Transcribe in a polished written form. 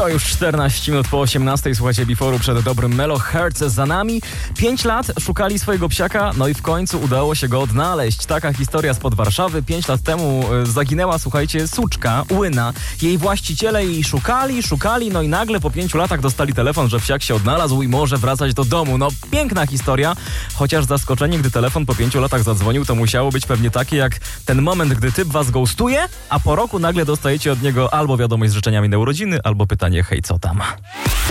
To już 14 minut po 18. Słuchajcie Before'u przed dobrym Melo. Hertz za nami. 5 lat szukali swojego psiaka, no i w końcu udało się go odnaleźć. Taka historia spod Warszawy. 5 lat temu zaginęła, słuchajcie, suczka, Łyna. Jej właściciele jej szukali, no i nagle po 5 latach dostali telefon, że psiak się odnalazł i może wracać do domu. No piękna historia, chociaż zaskoczenie, gdy telefon po 5 latach zadzwonił, to musiało być pewnie takie jak ten moment, gdy typ was ghostuje, a po roku nagle dostajecie od niego albo wiadomość z życzeniami na urodziny, albo pytanie: hej, co tam?